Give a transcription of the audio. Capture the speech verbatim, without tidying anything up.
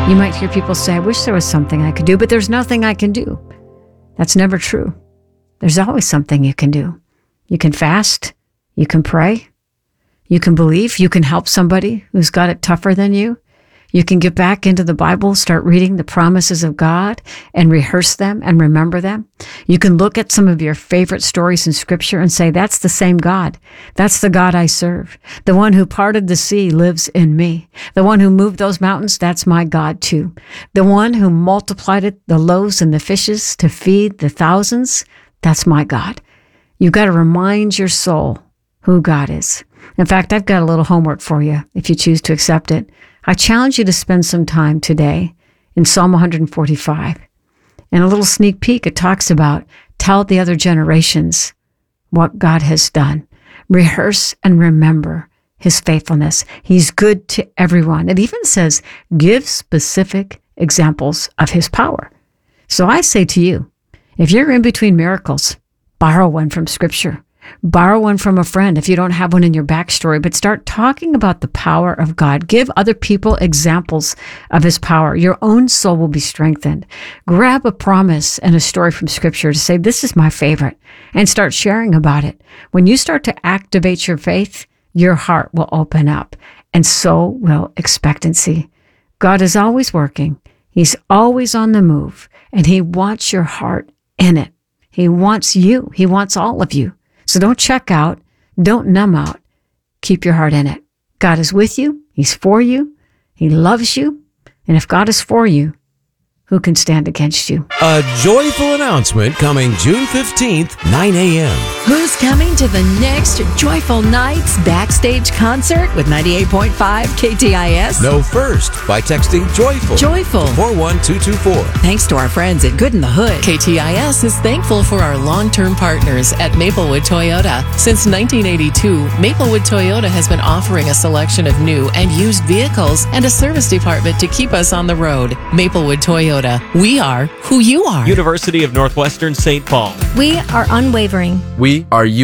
You might hear people say, I wish there was something I could do, but there's nothing I can do. That's never true. There's always something you can do. You can fast. You can pray. You can believe. You can help somebody who's got it tougher than you. You can get back into the Bible, start reading the promises of God and rehearse them and remember them. You can look at some of your favorite stories in Scripture and say, that's the same God. That's the God I serve. The one who parted the sea lives in me. The one who moved those mountains, that's my God too. The one who multiplied it, the loaves and the fishes to feed the thousands, that's my God. You've got to remind your soul who God is. In fact, I've got a little homework for you if you choose to accept it. I challenge you to spend some time today in Psalm one forty-five. And a little sneak peek, it talks about tell the other generations what God has done. Rehearse and remember his faithfulness. He's good to everyone. It even says give specific examples of his power. So I say to you, if you're in between miracles, borrow one from Scripture. Borrow one from a friend if you don't have one in your backstory, but start talking about the power of God. Give other people examples of his power. Your own soul will be strengthened. Grab a promise and a story from Scripture to say, this is my favorite, and start sharing about it. When you start to activate your faith, your heart will open up, and so will expectancy. God is always working. He's always on the move, and he wants your heart in it. He wants you. He wants all of you. So don't check out. Don't numb out. Keep your heart in it. God is with you. He's for you. He loves you. And if God is for you, who can stand against you? A joyful announcement coming June fifteenth, nine a.m. Who's coming to the next Joyful Nights backstage concert with ninety-eight point five K T I S? Know first by texting JOYFUL. Joyful. four one two two four. Thanks to our friends at Good in the Hood. K T I S is thankful for our long-term partners at Maplewood Toyota. Since nineteen eighty-two, Maplewood Toyota has been offering a selection of new and used vehicles and a service department to keep us on the road. Maplewood Toyota. We are who you are. University of Northwestern Saint Paul. We are unwavering. We are you.